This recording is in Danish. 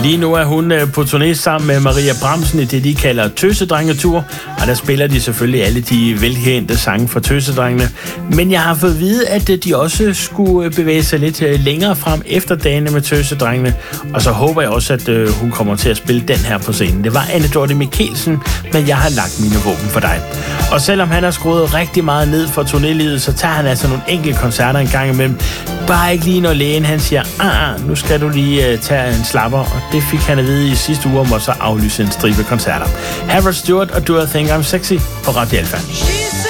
Lige nu er hun på turné sammen med Maria Bramsen i det, de kalder Tøsedrengetur, og der spiller de selvfølgelig alle de velkendte sange fra Tøsedrengene. Men jeg har fået at vide, at de også skulle bevæge sig lidt længere frem efter dagene med Tøsedrengene, og så håber jeg også, at hun kommer til at spille den her på scenen. Det var Anne Dorthe Mikkelsen, men jeg har lagt mine våben for dig. Og selvom han har skruet rigtig meget ned for turnélivet, så tager han altså nogle enkelte koncerter en gang imellem. Bare ikke lige når lægen han siger, nu skal du lige tage en slapper, og det fik han at vide i sidste uge om at så aflyse en stribe koncerter. Harold Stewart og Do I Think I'm Sexy på Radio Alpha.